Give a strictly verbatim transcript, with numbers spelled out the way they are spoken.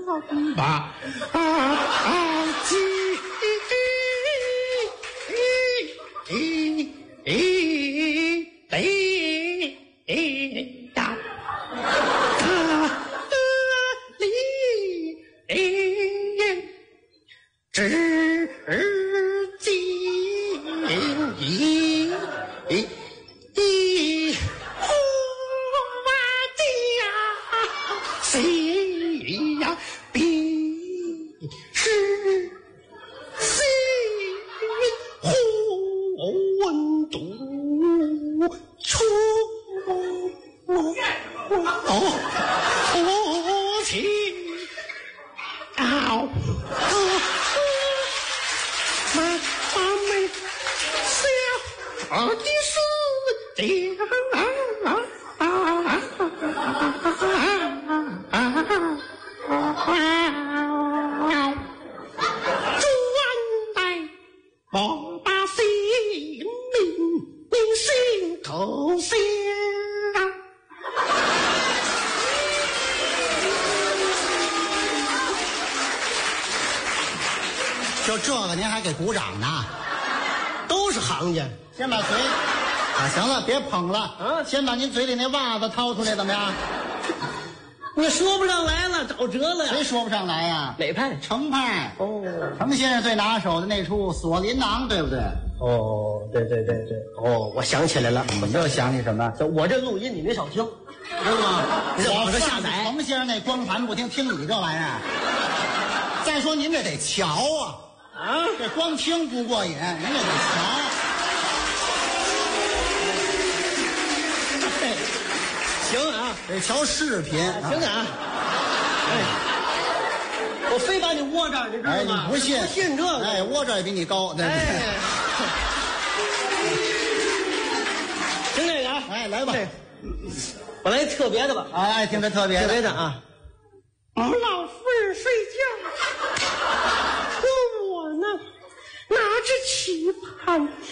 把鸡得到里只今一花家谁呀必是心混沌出哦情啊妈妈们小的是这样转来我把性命你心头下就这个您还给鼓掌呢？ 都是行家。 先把嘴啊，行了，别捧了啊！ 先把您嘴里那袜子掏出来，怎么样？ 你说不上来了，找辙了呀？ 谁说不上来呀？ 哪派？ 程派。 哦， 程先生最拿手的那出《锁麟囊》，对不对？ 哦，对对对对，哦，我想起来了， 我又想起什么？ 我这录音你没少听，知道吗？你在网上下载。 程先生那光盘不听，听你这玩意儿。再说您这得瞧啊。 啊， 这光听不过瘾，人家得瞧。 哎，行啊， 得瞧视频。 行啊，哎，我非把你窝这儿，你知道吗？ 哎，你不信？ 不信这个？ 哎，窝这儿也比你高。对哎，听这个啊， 哎，来吧。 我来特别的吧。 哎哎，听这特别的。 特别的啊。我老夫人睡觉。拿着棋盘